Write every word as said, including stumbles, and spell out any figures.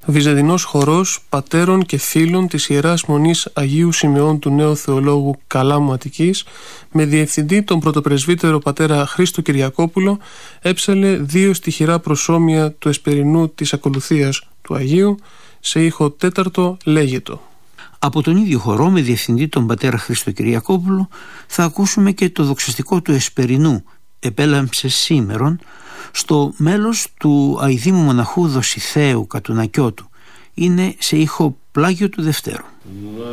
Βυζαντινός χορός πατέρων και φίλων της Ιεράς Μονής Αγίου Σημεών του Νέου Θεολόγου Καλάμου Αττικής, με διευθυντή τον πρωτοπρεσβύτερο πατέρα Χρήστο Κυριακόπουλο, έψαλε δύο στιχηρά προσώμια του εσπερινού της ακολουθίας του Αγίου, σε ήχο τέταρτο λέγετο. Από τον ίδιο χορό, με διευθυντή τον πατέρα Χρήστο Κυριακόπουλο, θα ακούσουμε και το δοξαστικό του εσπερινού «Επέλαμψε σήμερον», στο μέλος του αηδήμου μοναχού Δοσιθέου Κατουνακιώτου. Είναι σε ήχο πλάγιο του Δευτέρου.